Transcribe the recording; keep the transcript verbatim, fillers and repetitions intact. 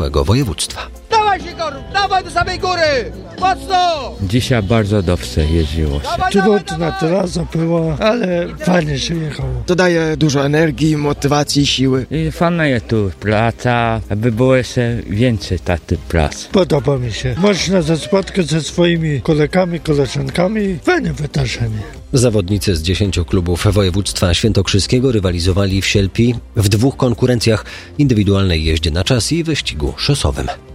całego województwa. Dawaj się, Goru, dawaj do samej góry! Mocno! Dzisiaj bardzo dobrze jeździło się. Dawaj, Trudna dawaj, trasa była, ale fajnie się jechało. To daje dużo energii, motywacji, siły. I fajna jest tu praca, aby było jeszcze więcej takich prac. Podoba mi się. Można się spotkać ze swoimi kolegami, koleżankami. Fajne wydarzenie. Zawodnicy z dziesięciu klubów województwa świętokrzyskiego rywalizowali w Sielpi w dwóch konkurencjach: indywidualnej jeździe na czas i wyścigu szosowym.